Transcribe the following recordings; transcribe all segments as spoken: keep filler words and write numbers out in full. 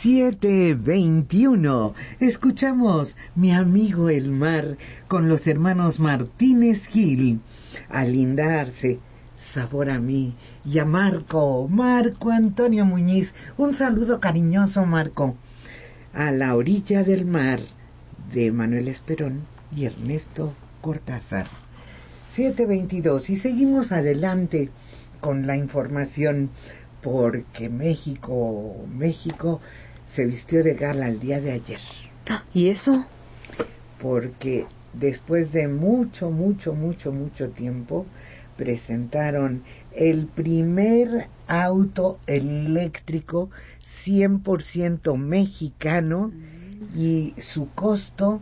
siete veintiuno. Escuchamos Mi amigo el mar con los hermanos Martínez Gil. A lindarse, sabor a mí. Y a Marco, Marco Antonio Muñiz. Un saludo cariñoso, Marco. A la orilla del mar, de Manuel Esperón y Ernesto Cortázar. siete veintidós. Y seguimos adelante con la información, porque México, México se vistió de gala el día de ayer. ¿Y eso? Porque después de mucho, mucho, mucho, mucho tiempo, presentaron el primer auto eléctrico cien por ciento mexicano y su costo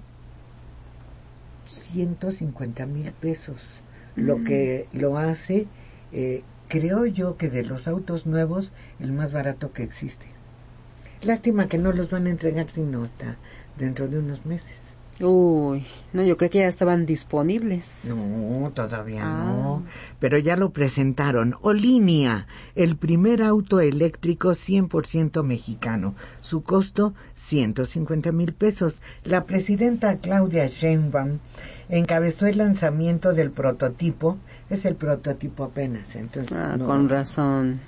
ciento cincuenta mil pesos, lo que lo hace, eh, creo yo, que de los autos nuevos el más barato que existe. Lástima que no los van a entregar sino hasta dentro de unos meses. Uy, no, yo creo que ya estaban disponibles. No, todavía ah. no, pero ya lo presentaron. Olinia, el primer auto eléctrico cien por ciento mexicano. Su costo, ciento cincuenta mil pesos. La presidenta Claudia Sheinbaum encabezó el lanzamiento del prototipo. Es el prototipo apenas, entonces. Ah, no. con razón.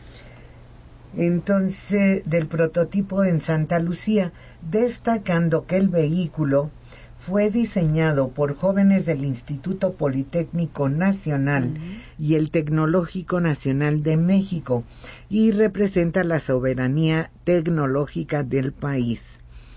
Entonces, del prototipo en Santa Lucía, destacando que el vehículo fue diseñado por jóvenes del Instituto Politécnico Nacional uh-huh. y el Tecnológico Nacional de México, y representa la soberanía tecnológica del país.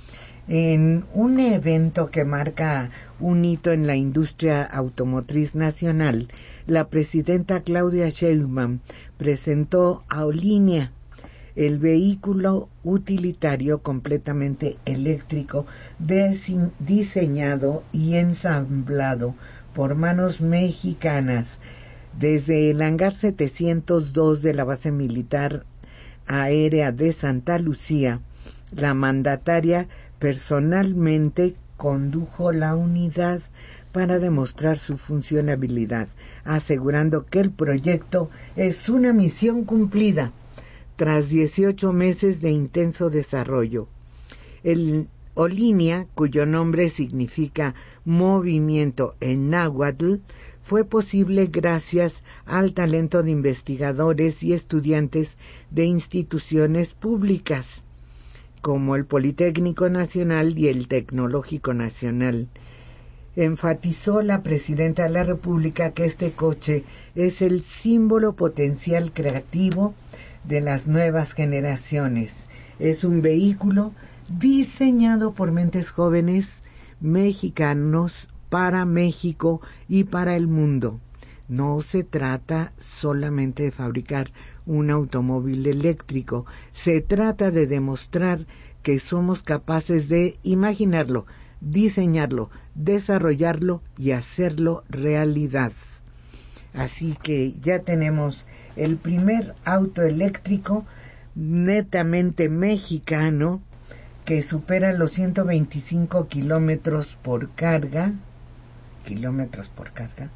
En un evento que marca un hito en la industria automotriz nacional, la presidenta Claudia Sheinbaum presentó a Olinia, el vehículo utilitario completamente eléctrico dese- diseñado y ensamblado por manos mexicanas desde el hangar setecientos dos de la base militar aérea de Santa Lucía. La mandataria personalmente condujo la unidad para demostrar su funcionabilidad, asegurando que el proyecto es una misión cumplida tras dieciocho meses de intenso desarrollo. El Olinia, cuyo nombre significa movimiento en náhuatl, fue posible gracias al talento de investigadores y estudiantes de instituciones públicas, como el Politécnico Nacional y el Tecnológico Nacional. Enfatizó la presidenta de la República que este coche es el símbolo potencial creativo de las nuevas generaciones. Es un vehículo diseñado por mentes jóvenes mexicanos para México y para el mundo. No se trata solamente de fabricar un automóvil eléctrico, se trata de demostrar que somos capaces de imaginarlo, diseñarlo, desarrollarlo y hacerlo realidad. Así que ya tenemos el primer auto eléctrico netamente mexicano que supera los ciento veinticinco kilómetros por carga, kilómetros por carga.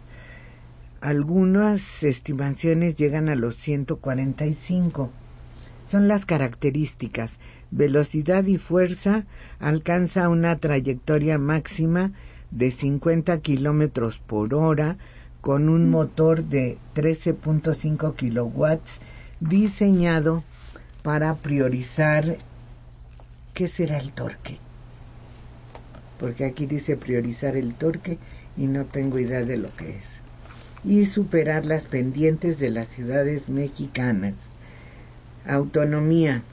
Algunas estimaciones llegan a los ciento cuarenta y cinco. Son las características. Velocidad y fuerza. Alcanza una trayectoria máxima de cincuenta kilómetros por hora, con un motor de trece punto cinco kilowatts, diseñado para priorizar, ¿qué será el torque? Porque aquí dice priorizar el torque y no tengo idea de lo que es. Y superar las pendientes de las ciudades mexicanas. Autonomía.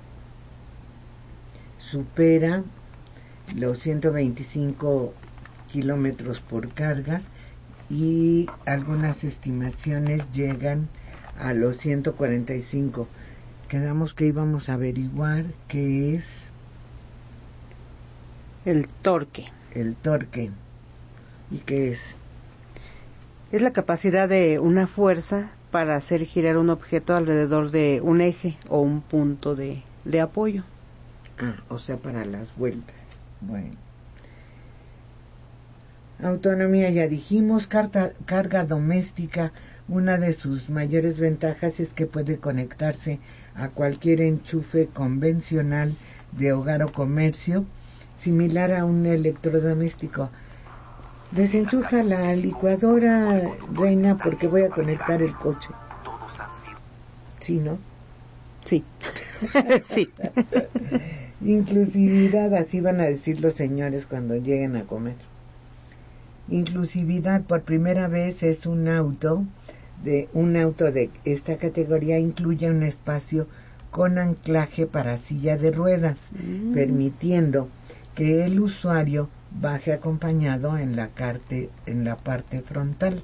Supera los ciento veinticinco kilómetros por carga, y algunas estimaciones llegan a los ciento cuarenta y cinco. Quedamos que íbamos a averiguar qué es el torque. El torque. ¿Y qué es? Es la capacidad de una fuerza para hacer girar un objeto alrededor de un eje o un punto de, de apoyo. Ah, o sea, para las vueltas. Bueno. Autonomía, ya dijimos. Carta, carga doméstica. Una de sus mayores ventajas es que puede conectarse a cualquier enchufe convencional de hogar o comercio, similar a un electrodoméstico. Desenchufa la licuadora, reina, porque voy a conectar el coche. ¿Sí, no? Sí. Sí. Inclusividad, así van a decir los señores cuando lleguen a comer. Inclusividad, por primera vez es un auto de un auto de esta categoría incluye un espacio con anclaje para silla de ruedas, mm. permitiendo que el usuario baje acompañado en la, carte, en la parte frontal.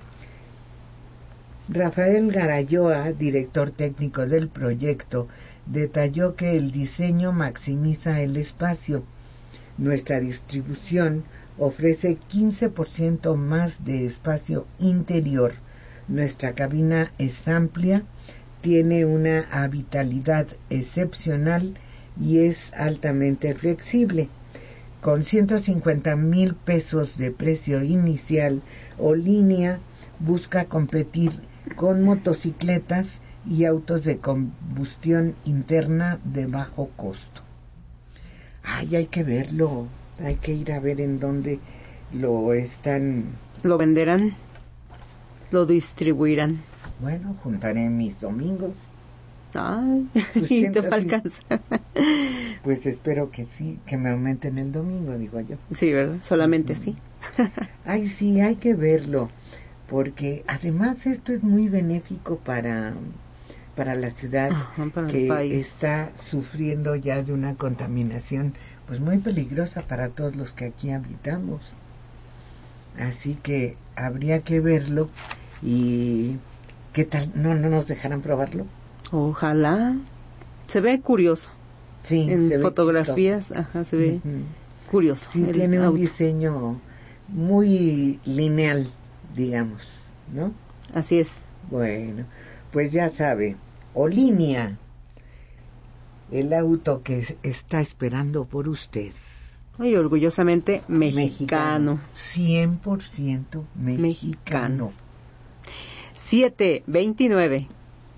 Rafael Garayoa, director técnico del proyecto, detalló que el diseño maximiza el espacio. Nuestra distribución ofrece quince por ciento más de espacio interior. Nuestra cabina es amplia, tiene una habitabilidad excepcional y es altamente flexible. Con ciento cincuenta mil pesos de precio inicial, Olinia busca competir con motocicletas y autos de combustión interna de bajo costo. Ay, hay que verlo, hay que ir a ver en dónde lo están... ¿Lo venderán? ¿Lo distribuirán? Bueno, juntaré mis domingos. Ay, pues y te alcanza. Pues espero que sí, que me aumenten el domingo, digo yo. Sí, ¿verdad? Solamente sí. Ay, sí, hay que verlo, porque además esto es muy benéfico para, para la ciudad, Ajá, para que el país. Está sufriendo ya de una contaminación pues muy peligrosa para todos los que aquí habitamos. Así que habría que verlo. Y ¿qué tal? ¿No, no nos dejarán probarlo? Ojalá. Se ve curioso. Sí, en se fotografías, ve ajá, se ve uh-huh. curioso. Sí, tiene auto. Un diseño muy lineal, digamos, ¿no? Así es. Bueno, pues ya sabe, Olinia, el auto que está esperando por usted. Ay, orgullosamente mexicano. cien por ciento mexicano. mexicano. siete veintinueve.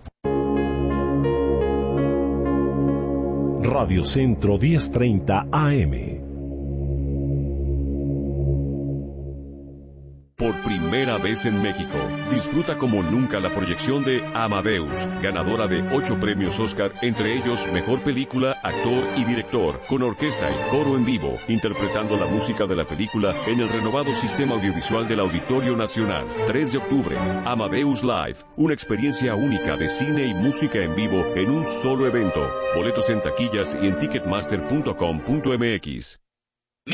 Radio Centro diez treinta A M. Por primera vez en México, disfruta como nunca la proyección de Amadeus, ganadora de ocho premios Oscar, entre ellos Mejor Película, Actor y Director, con orquesta y coro en vivo, interpretando la música de la película en el renovado sistema audiovisual del Auditorio Nacional. tres de octubre, Amadeus Live, una experiencia única de cine y música en vivo en un solo evento. Boletos en taquillas y en ticketmaster punto com punto m x.